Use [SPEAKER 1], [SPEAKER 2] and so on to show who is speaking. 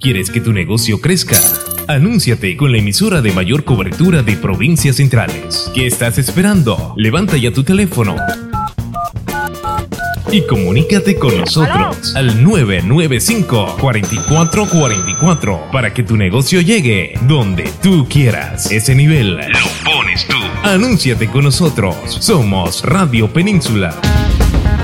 [SPEAKER 1] ¿Quieres que tu negocio crezca? Anúnciate con la emisora de mayor cobertura de provincias centrales. ¿Qué estás esperando? Levanta ya tu teléfono y comunícate con nosotros al 995-4444 para que tu negocio llegue donde tú quieras. Ese nivel lo pones tú. Anúnciate con nosotros. Somos Radio Península.